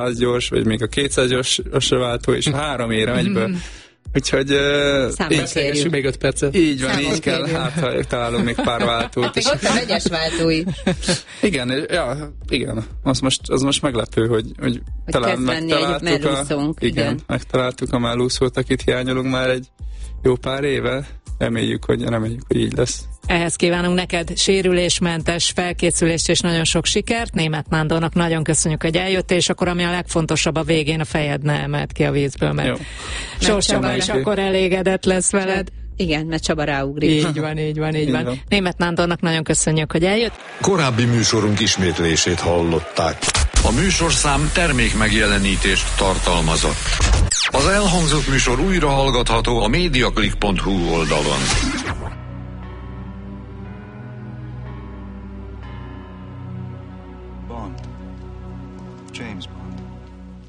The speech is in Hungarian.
100 gyors, vagy még a 200 gyorsra váltó, és 3 ér egyből. Úgyhogy beszélgessünk még 5 percet. Így van, így kell, ha találunk még pár váltót. Még ott a vegyes váltói. Igen. Az most meglepő, hogy talán megtaláltuk megtaláltuk a mellúszót, akit hiányolunk már egy jó pár éve. Reméljük, hogy így lesz. Ehhez kívánunk neked sérülésmentes felkészülést és nagyon sok sikert. Németh Nándornak nagyon köszönjük, hogy eljöttél, és akkor ami a legfontosabb, a végén a fejed ne emelt ki a vízből, mert Sós Csaba is akkor elégedett lesz veled. Igen, mert Csaba ráugrik. Így van. Németh Nándornak nagyon köszönjük, hogy eljött. Korábbi műsorunk ismétlését hallották. A műsorszám termék megjelenítést tartalmazott. Az elhangzott műsor újra hallgatható a mediaclick.hu oldalon.